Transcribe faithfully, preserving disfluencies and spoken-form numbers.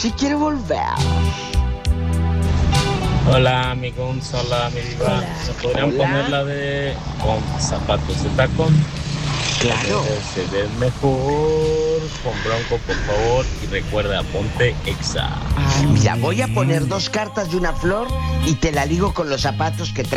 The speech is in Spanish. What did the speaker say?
sí quiero volver. Hola, mi Gonzalo, mi diva. ¿Se podrían Hola. poner la de con zapatos de tacón? Claro. Se ve mejor con Bronco, por favor. Y recuerda, ponte Exa. Ay, mira, voy a poner dos cartas de una flor y te la ligo con los zapatos que trae.